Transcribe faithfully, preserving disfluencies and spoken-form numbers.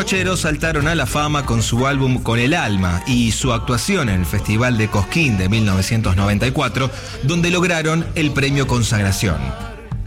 Pocheros saltaron a la fama con su álbum Con el Alma y su actuación en el Festival de Cosquín de mil novecientos noventa y cuatro, donde lograron el premio Consagración.